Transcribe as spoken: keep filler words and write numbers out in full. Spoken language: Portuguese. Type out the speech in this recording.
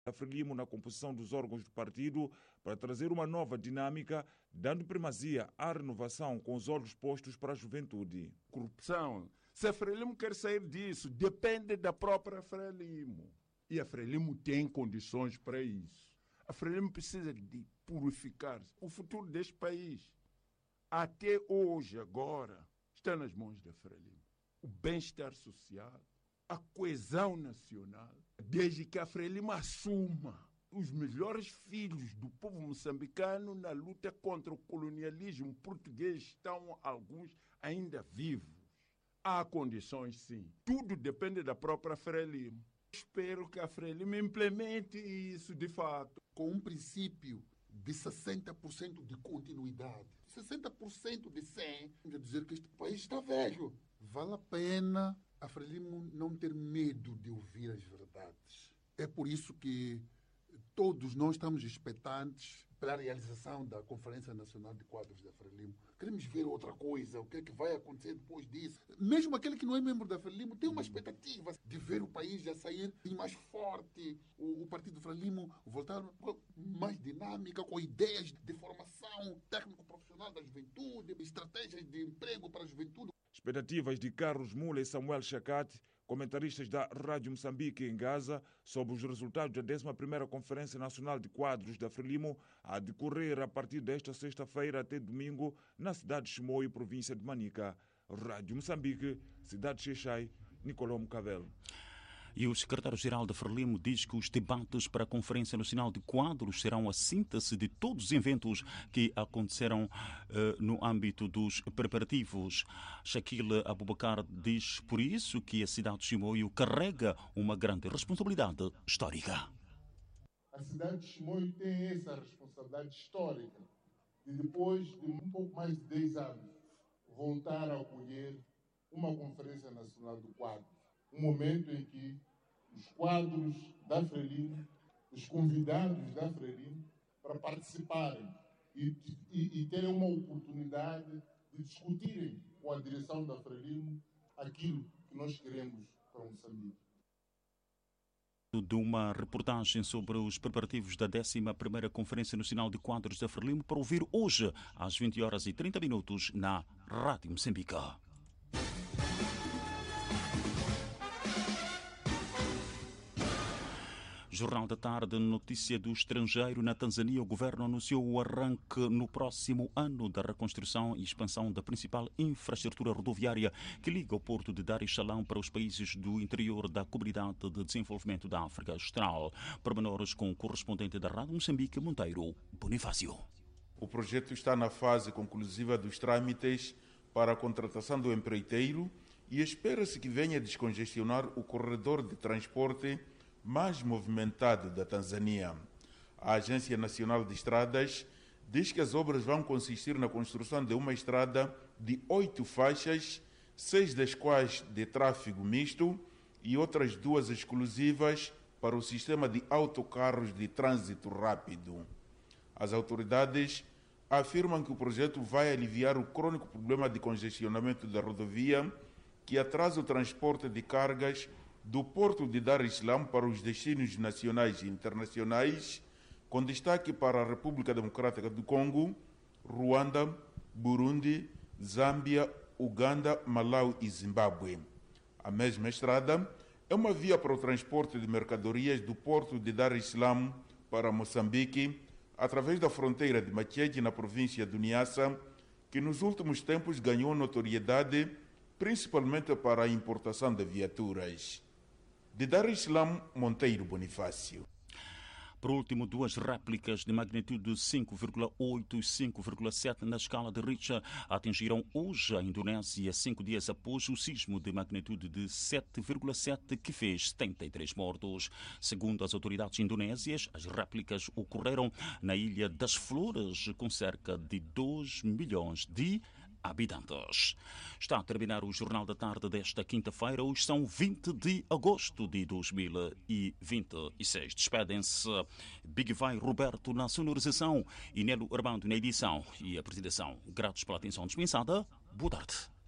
da Frelimo na composição dos órgãos do partido para trazer uma nova dinâmica, dando primazia à renovação com os olhos postos para a juventude. Corrupção. Se a Frelimo quer sair disso, depende da própria Frelimo. E a Frelimo tem condições para isso. A Frelimo precisa de purificar o futuro deste país. Até hoje, agora, está nas mãos da Frelimo. O bem-estar social, a coesão nacional, desde que a Frelimo assuma os melhores filhos do povo moçambicano na luta contra o colonialismo português, estão alguns ainda vivos. Há condições, sim. Tudo depende da própria Frelimo. Espero que a Frelimo implemente isso de fato. Com um princípio de sessenta por cento de continuidade. sessenta por cento de cem, quer dizer que este país está velho. Vale a pena a Frelimo não ter medo de ouvir as verdades. É por isso que todos nós estamos expectantes pela realização da Conferência Nacional de Quadros da Frelimo. Queremos ver outra coisa, o que é que vai acontecer depois disso. Mesmo aquele que não é membro da Frelimo tem uma expectativa de ver o país já sair mais forte, o, o Partido Frelimo voltar mais dinâmica, com ideias de formação técnico-profissional da juventude, estratégias de emprego para a juventude. Expectativas de Carlos Mula e Samuel Chacate, comentaristas da Rádio Moçambique em Gaza, sobre os resultados da décima primeira Conferência Nacional de Quadros da Frelimo, a decorrer a partir desta sexta-feira até domingo na cidade de Chimoio, província de Manica. Rádio Moçambique, cidade de Xexai, Nicolau Mucavel. E o secretário-geral da Frelimo diz que os debates para a Conferência Nacional de Quadros serão a síntese de todos os eventos que aconteceram uh, no âmbito dos preparativos. Shaquille Abubakar diz por isso que a cidade de Chimoio carrega uma grande responsabilidade histórica. A cidade de Chimoio tem essa responsabilidade histórica de depois de um pouco mais de dez anos voltar a acolher uma Conferência Nacional de Quadros. Um momento em que os quadros da Frelimo, os convidados da Frelimo, para participarem e, e, e terem uma oportunidade de discutirem com a direção da Frelimo aquilo que nós queremos para Moçambique. De uma reportagem sobre os preparativos da décima primeira Conferência Nacional de Quadros da Frelimo para ouvir hoje às vinte horas e trinta minutos na Rádio Moçambique. Jornal da Tarde, notícia do estrangeiro. Na Tanzânia, o governo anunciou o arranque no próximo ano da reconstrução e expansão da principal infraestrutura rodoviária que liga o porto de Dar es Salaam para os países do interior da Comunidade de Desenvolvimento da África Austral. Pormenores com o correspondente da Rádio Moçambique, Monteiro Bonifácio. O projeto está na fase conclusiva dos trâmites para a contratação do empreiteiro e espera-se que venha descongestionar o corredor de transporte mais movimentado da Tanzânia. A Agência Nacional de Estradas diz que as obras vão consistir na construção de uma estrada de oito faixas, seis das quais de tráfego misto e outras duas exclusivas para o sistema de autocarros de trânsito rápido. As autoridades afirmam que o projeto vai aliviar o crônico problema de congestionamento da rodovia que atrasa o transporte de cargas do porto de Dar es Salaam para os destinos nacionais e internacionais, com destaque para a República Democrática do Congo, Ruanda, Burundi, Zâmbia, Uganda, Malau e Zimbábue. A mesma estrada é uma via para o transporte de mercadorias do porto de Dar es Salaam para Moçambique, através da fronteira de Machete, na província do Niassa, que nos últimos tempos ganhou notoriedade, principalmente para a importação de viaturas. De Dar es Salaam, Monteiro Bonifácio. Por último, duas réplicas de magnitude cinco vírgula oito e cinco vírgula sete na escala de Richter atingiram hoje a Indonésia, cinco dias após o sismo de magnitude de sete vírgula sete que fez setenta e três mortos. Segundo as autoridades indonésias, as réplicas ocorreram na Ilha das Flores, com cerca de dois milhões de habitantes. Está a terminar o Jornal da Tarde desta quinta-feira. Hoje são vinte de agosto de dois mil e vinte e seis. Despedem-se Big Vai Roberto na sonorização e Nelo Armando na edição e apresentação. Gratos pela atenção dispensada. Boa tarde.